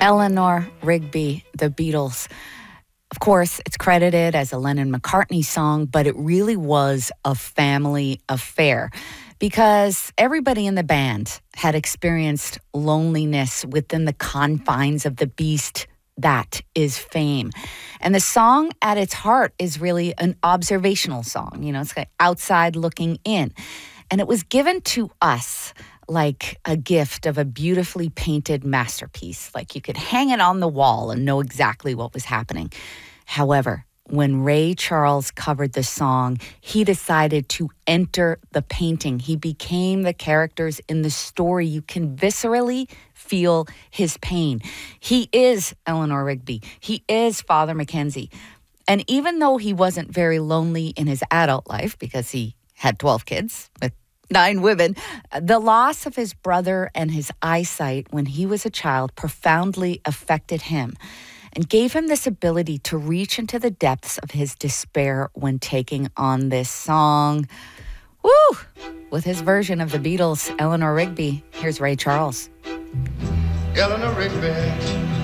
Eleanor Rigby, The Beatles. Of course, it's credited as a Lennon-McCartney song, but it really was a family affair because everybody in the band had experienced loneliness within the confines of the beast that is fame. And the song at its heart is really an observational song. You know, it's like outside looking in. And it was given to us like a gift of a beautifully painted masterpiece. Like you could hang it on the wall and know exactly what was happening. However, when Ray Charles covered the song, he decided to enter the painting. He became the characters in the story. You can viscerally feel his pain. He is Eleanor Rigby. He is Father Mackenzie. And even though he wasn't very lonely in his adult life because he had 12 kids with 9 women, the loss of his brother and his eyesight when he was a child profoundly affected him and gave him this ability to reach into the depths of his despair when taking on this song. Woo! With his version of the Beatles' Eleanor Rigby, here's Ray Charles. Eleanor Rigby